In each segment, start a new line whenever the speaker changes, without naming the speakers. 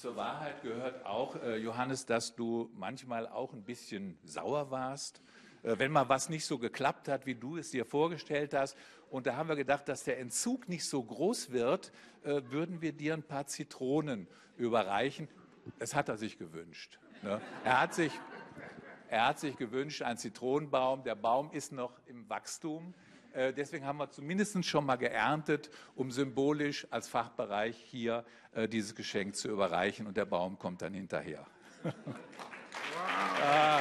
zur Wahrheit gehört auch, Johannes, dass du manchmal auch ein bisschen sauer warst, wenn mal was nicht so geklappt hat, wie du es dir vorgestellt hast. Und da haben wir gedacht, dass der Entzug nicht so groß wird, würden wir dir ein paar Zitronen überreichen. Das hat er sich gewünscht. Ne? Er hat sich gewünscht, einen Zitronenbaum. Der Baum ist noch im Wachstum. Deswegen haben wir zumindest schon mal geerntet, um symbolisch als Fachbereich hier dieses Geschenk zu überreichen. Und der Baum kommt dann hinterher. Wow. Ah.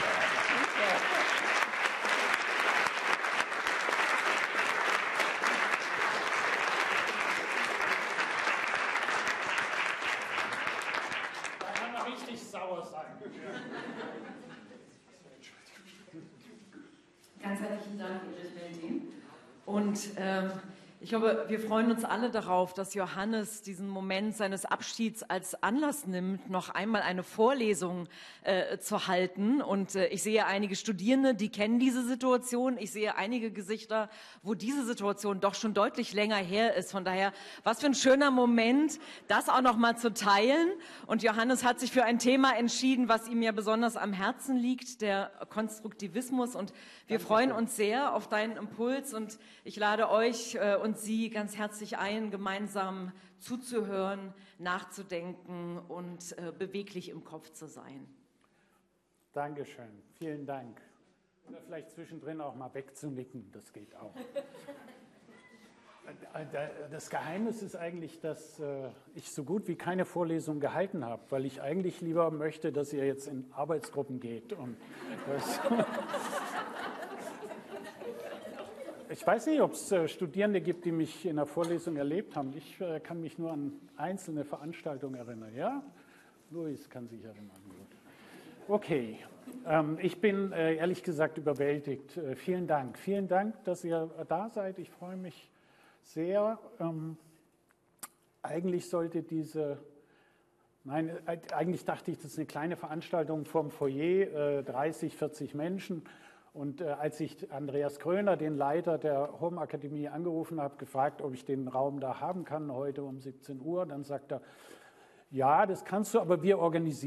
Da kann man richtig sauer sein.
Ganz herzlichen Dank, Erich Meldin. Und ich glaube, wir freuen uns alle darauf, dass Johannes diesen Moment seines Abschieds als Anlass nimmt, noch einmal eine Vorlesung zu halten. Und ich sehe einige Studierende, die kennen diese Situation. Ich sehe einige Gesichter, wo diese Situation doch schon deutlich länger her ist. Von daher, was für ein schöner Moment, das auch noch mal zu teilen. Und Johannes hat sich für ein Thema entschieden, was ihm ja besonders am Herzen liegt, der Konstruktivismus. Und wir freuen uns sehr auf deinen Impuls. Und ich lade euch und Sie ganz herzlich ein, gemeinsam zuzuhören, nachzudenken und beweglich im Kopf zu sein.
Dankeschön, vielen Dank. Oder vielleicht zwischendrin auch mal wegzunicken, das geht auch. Das Geheimnis ist eigentlich, dass ich so gut wie keine Vorlesung gehalten habe, weil ich eigentlich lieber möchte, dass ihr jetzt in Arbeitsgruppen geht. Und ich weiß nicht, ob es Studierende gibt, die mich in der Vorlesung erlebt haben. Ich kann mich nur an einzelne Veranstaltungen erinnern. Ja? Luis kann sich erinnern. Okay, ich bin ehrlich gesagt überwältigt. Vielen Dank. Vielen Dank, dass ihr da seid. Ich freue mich sehr. Eigentlich sollte eigentlich dachte ich, das ist eine kleine Veranstaltung vom Foyer, 30, 40 Menschen. Und als ich Andreas Kröner, den Leiter der Home Akademie, angerufen habe, gefragt, ob ich den Raum da haben kann, heute um 17 Uhr, dann sagt er, ja, das kannst du, aber wir organisieren.